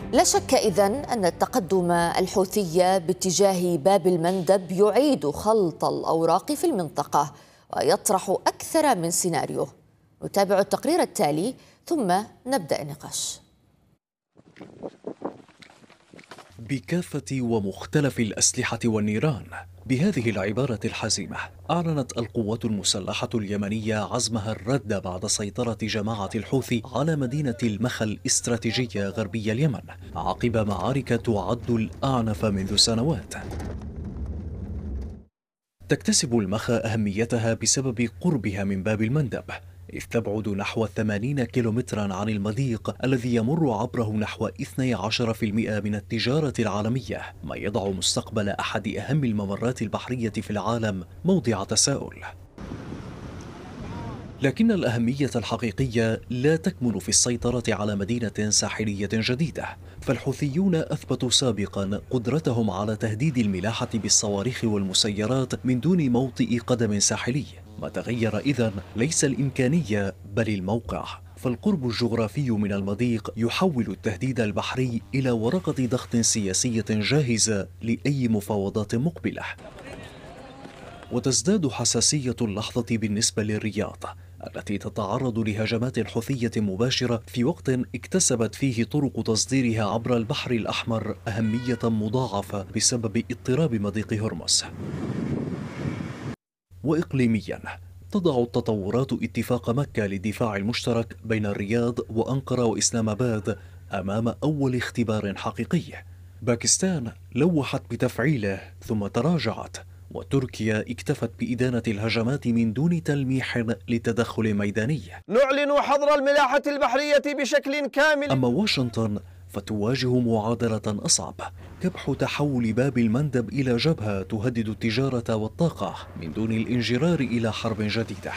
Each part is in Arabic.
لا شك إذن أن التقدم الحوثي باتجاه باب المندب يعيد خلط الأوراق في المنطقة ويطرح أكثر من سيناريو. نتابع التقرير التالي ثم نبدأ النقاش. بكافة ومختلف الأسلحة والنيران، بهذه العبارة الحزيمة أعلنت القوات المسلحة اليمنية عزمها الرد بعد سيطرة جماعة الحوثي على مدينة المخا الاستراتيجية غربي اليمن عقب معارك تعد الأعنف منذ سنوات. تكتسب المخا أهميتها بسبب قربها من باب المندب، إذ تبعد نحو 80 كيلومترا عن المضيق الذي يمر عبره نحو 12% من التجارة العالمية، ما يضع مستقبل أحد أهم الممرات البحرية في العالم موضع تساؤل. لكن الأهمية الحقيقية لا تكمن في السيطرة على مدينة ساحلية جديدة، فالحوثيون أثبتوا سابقا قدرتهم على تهديد الملاحة بالصواريخ والمسيرات من دون موطئ قدم ساحلي. ما تغير إذن ليس الإمكانية بل الموقع، فالقرب الجغرافي من المضيق يحول التهديد البحري إلى ورقة ضغط سياسية جاهزة لأي مفاوضات مقبلة. وتزداد حساسية اللحظة بالنسبة للرياض التي تتعرض لهجمات حوثية مباشرة في وقت اكتسبت فيه طرق تصديرها عبر البحر الأحمر أهمية مضاعفة بسبب اضطراب مضيق هرمز. وإقليميا، تضع التطورات اتفاق مكة للدفاع المشترك بين الرياض وأنقرة وإسلام آباد أمام أول اختبار حقيقي. باكستان لوحت بتفعيله ثم تراجعت، وتركيا اكتفت بإدانة الهجمات من دون تلميح لتدخل ميداني. نعلن حظر الملاحة البحرية بشكل كامل. أما واشنطن فتواجه معادلة أصعب، كبح تحول باب المندب إلى جبهة تهدد التجارة والطاقة من دون الانجرار إلى حرب جديدة.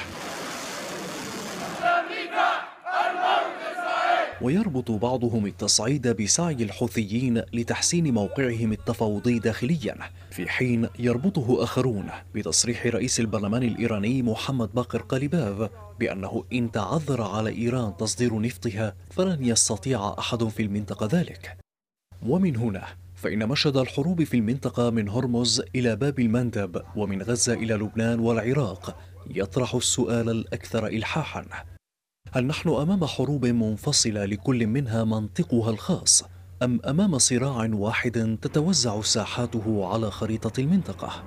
ويربط بعضهم التصعيد بسعي الحوثيين لتحسين موقعهم التفاوضي داخليا، في حين يربطه آخرون بتصريح رئيس البرلمان الإيراني محمد باقر قليباف بأنه إن تعذر على إيران تصدير نفطها فلن يستطيع أحد في المنطقة ذلك. ومن هنا فإن مشهد الحروب في المنطقة من هرمز إلى باب المندب ومن غزة إلى لبنان والعراق يطرح السؤال الأكثر إلحاحا: هل نحن أمام حروب منفصلة لكل منها منطقها الخاص، أم أمام صراع واحد تتوزع ساحاته على خريطة المنطقة؟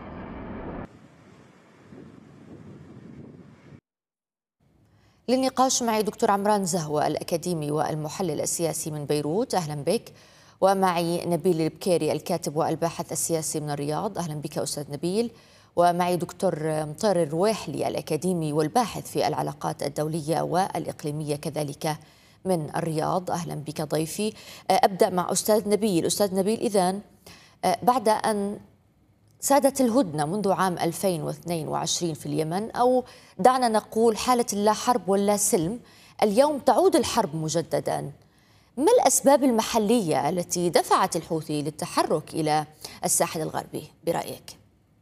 للنقاش معي دكتور عمران زهوة الأكاديمي والمحلل السياسي من بيروت، أهلا بك. ومعي نبيل البكيري الكاتب والباحث السياسي من الرياض، أهلا بك أستاذ نبيل. ومعي دكتور مطير الرويحلي الأكاديمي والباحث في العلاقات الدولية والإقليمية كذلك من الرياض، أهلا بك ضيفي. أبدأ مع أستاذ نبيل. أستاذ نبيل، إذن بعد أن سادت الهدنة منذ عام 2022 في اليمن، أو دعنا نقول حالة اللا حرب ولا سلم، اليوم تعود الحرب مجددا. ما الأسباب المحلية التي دفعت الحوثي للتحرك إلى الساحل الغربي برأيك؟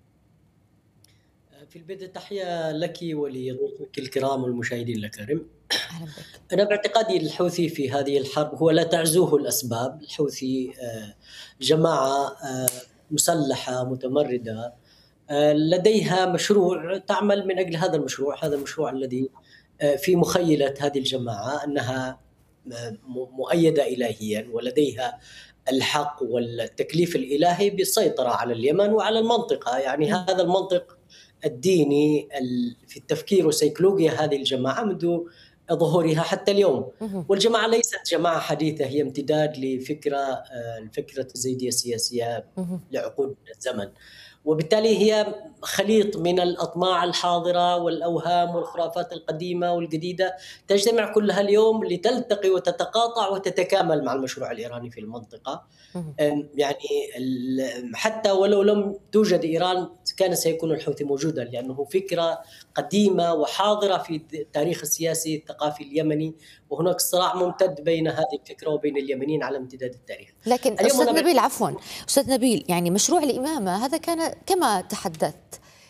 في البداية تحية لك ولضيوفك الكرام والمشاهدين الأكارم. أهلا بك. أنا باعتقادي الحوثي في هذه الحرب هو لا تعزوه الأسباب. الحوثي جماعة مسلحة متمردة لديها مشروع تعمل من أجل هذا المشروع. هذا المشروع الذي في مخيلة هذه الجماعة أنها مؤيدة إلهيا ولديها الحق والتكليف الإلهي بالسيطرة على اليمن وعلى المنطقة. يعني هذا المنطق الديني في التفكير وسيكولوجيا هذه الجماعة منذ ظهورها حتى اليوم. والجماعة ليست جماعة حديثة، هي امتداد الفكرة الزيدية السياسية لعقود من الزمن، وبالتالي هي خليط من الأطماع الحاضرة والأوهام والخرافات القديمة والجديدة تجتمع كلها اليوم لتلتقي وتتقاطع وتتكامل مع المشروع الإيراني في المنطقة. يعني حتى ولو لم توجد إيران كان سيكون الحوثي موجودا، لأنه فكرة قديمة وحاضرة في التاريخ السياسي الثقافي اليمني، وهناك صراع ممتد بين هذه الفكرة وبين اليمنيين على امتداد التاريخ. لكن أستاذ نبيل، عفوا أستاذ نبيل، يعني مشروع الإمامة هذا كان كما تحدثت